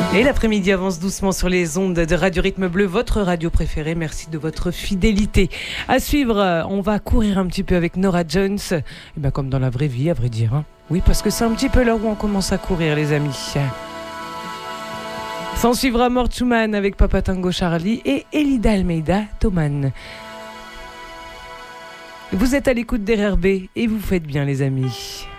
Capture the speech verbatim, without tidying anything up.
Et l'après-midi avance doucement sur les ondes de Radio Rythme Bleu, votre radio préférée. Merci de votre fidélité. À suivre, on va courir un petit peu avec Norah Jones. Et bien comme dans la vraie vie, à vrai dire. Hein. Oui, parce que c'est un petit peu là où on commence à courir, les amis. S'en suivra Mort Schumann avec Papa Tango Charlie et Elida Almeida Thoman. Vous êtes à l'écoute d'R R B et vous faites bien, les amis.